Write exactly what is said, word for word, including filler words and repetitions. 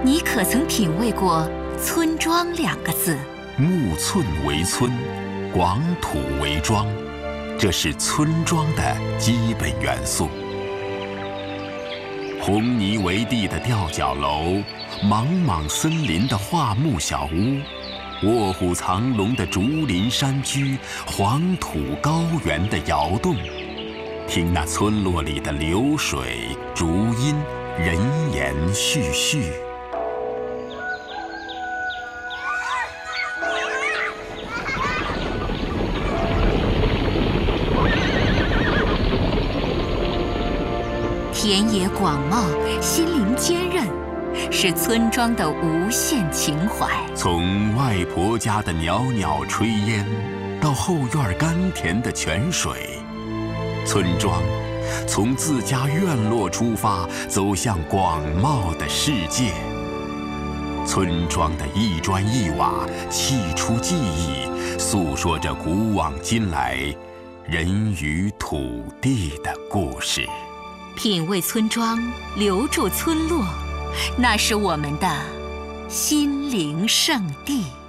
你可曾品味过“村庄”两个字？ 木寸为村，广土为庄，这是村庄的基本元素。红泥为地的吊脚楼，莽莽森林的桦木小屋，卧虎藏龙的竹林山居，黄土高原的窑洞，听那村落里的流水、竹音、人言絮絮。 田野广袤，心灵坚韧，是村庄的无限情怀。 从外婆家的袅袅炊烟，到后院甘甜的泉水，村庄从自家院落出发，走向广袤的世界。村庄的一砖一瓦，砌出记忆，诉说着古往今来人与土地的故事。 品味村庄，留住村落，那是我们的心灵圣地。